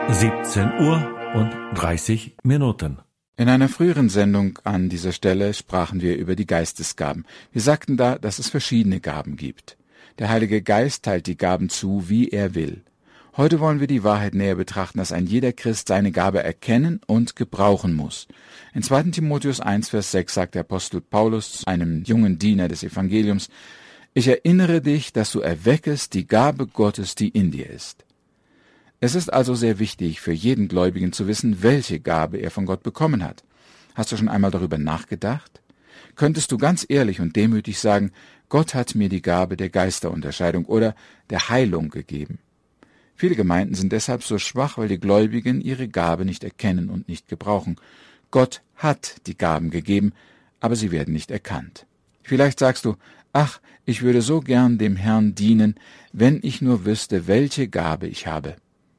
17:30 In einer früheren Sendung an dieser Stelle sprachen wir über die Geistesgaben. Wir sagten da, dass es verschiedene Gaben gibt. Der Heilige Geist teilt die Gaben zu, wie er will. Heute wollen wir die Wahrheit näher betrachten, dass ein jeder Christ seine Gabe erkennen und gebrauchen muss. In 2. Timotheus 1, Vers 6 sagt der Apostel Paulus, einem jungen Diener des Evangeliums: Ich erinnere dich, dass du erweckest die Gabe Gottes, die in dir ist. Es ist also sehr wichtig für jeden Gläubigen zu wissen, welche Gabe er von Gott bekommen hat. Hast du schon einmal darüber nachgedacht? Könntest du ganz ehrlich und demütig sagen, Gott hat mir die Gabe der Geisterunterscheidung oder der Heilung gegeben? Viele Gemeinden sind deshalb so schwach, weil die Gläubigen ihre Gabe nicht erkennen und nicht gebrauchen. Gott hat die Gaben gegeben, aber sie werden nicht erkannt. Vielleicht sagst du, ach, ich würde so gern dem Herrn dienen, wenn ich nur wüsste, welche Gabe ich habe.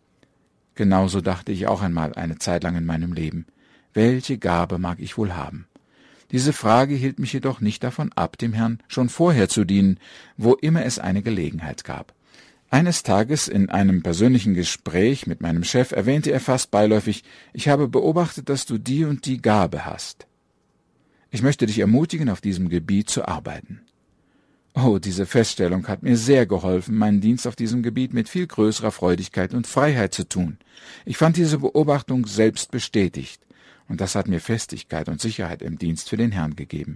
Genauso dachte ich auch einmal eine Zeit lang in meinem Leben. Welche Gabe mag ich wohl haben? Diese Frage hielt mich jedoch nicht davon ab, dem Herrn schon vorher zu dienen, wo immer es eine Gelegenheit gab. Eines Tages in einem persönlichen Gespräch mit meinem Chef erwähnte er fast beiläufig, ich habe beobachtet, dass du die und die Gabe hast. Ich möchte dich ermutigen, auf diesem Gebiet zu arbeiten. Oh, diese Feststellung hat mir sehr geholfen, meinen Dienst auf diesem Gebiet mit viel größerer Freudigkeit und Freiheit zu tun. Ich fand diese Beobachtung selbst bestätigt, und das hat mir Festigkeit und Sicherheit im Dienst für den Herrn gegeben.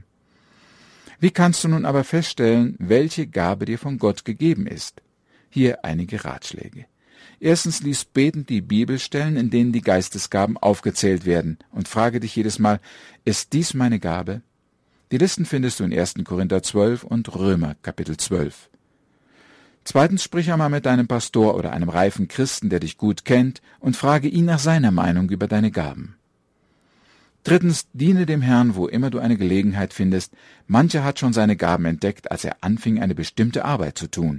Wie kannst du nun aber feststellen, welche Gabe dir von Gott gegeben ist? Hier einige Ratschläge. Erstens, lies betend die Bibelstellen, in denen die Geistesgaben aufgezählt werden, und frage dich jedes Mal, ist dies meine Gabe? Die Listen findest du in 1. Korinther 12 und Römer Kapitel 12. Zweitens, sprich einmal mit deinem Pastor oder einem reifen Christen, der dich gut kennt, und frage ihn nach seiner Meinung über deine Gaben. Drittens, diene dem Herrn, wo immer du eine Gelegenheit findest. Mancher hat schon seine Gaben entdeckt, als er anfing, eine bestimmte Arbeit zu tun.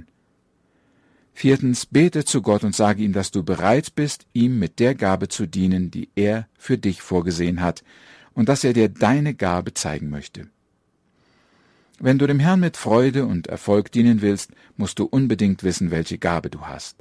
Viertens, bete zu Gott und sage ihm, dass du bereit bist, ihm mit der Gabe zu dienen, die er für dich vorgesehen hat, und dass er dir deine Gabe zeigen möchte. Wenn du dem Herrn mit Freude und Erfolg dienen willst, musst du unbedingt wissen, welche Gabe du hast.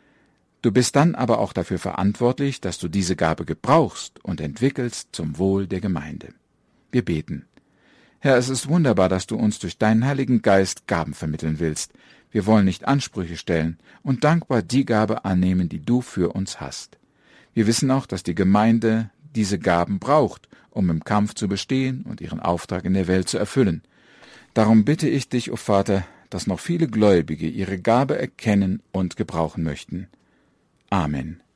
Du bist dann aber auch dafür verantwortlich, dass du diese Gabe gebrauchst und entwickelst zum Wohl der Gemeinde. Wir beten. Herr, es ist wunderbar, dass du uns durch deinen Heiligen Geist Gaben vermitteln willst. Wir wollen nicht Ansprüche stellen und dankbar die Gabe annehmen, die du für uns hast. Wir wissen auch, dass die Gemeinde diese Gaben braucht, um im Kampf zu bestehen und ihren Auftrag in der Welt zu erfüllen. Darum bitte ich dich, o Vater, dass noch viele Gläubige ihre Gabe erkennen und gebrauchen möchten. Amen.